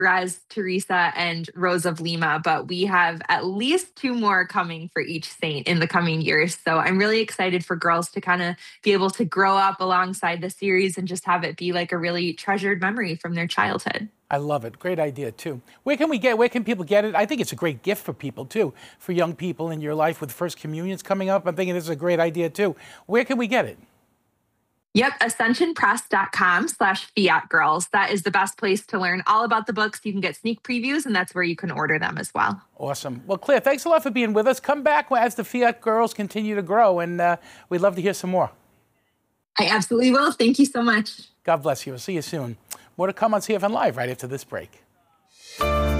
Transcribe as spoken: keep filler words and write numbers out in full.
Raz, Teresa, and Rose of Lima, but we have at least two more coming for each saint in the coming years. So I'm really excited for girls to kind of be able to grow up alongside the series and just have it be like a really treasured memory from their childhood. I love it. Great idea, too. Where can we get, where can people get it? I think it's a great gift for people, too, for young people in your life with First Communions coming up. I'm thinking this is a great idea, too. Where can we get it? Yep, ascensionpress.com slash fiat girls. That is the best place to learn all about the books. You can get sneak previews, and that's where you can order them as well. Awesome. Well, Claire, thanks a lot for being with us. Come back as the Fiat Girls continue to grow, and uh, we'd love to hear some more. I absolutely will. Thank you so much. God bless you. We'll see you soon. More to come on C F N Live right after this break.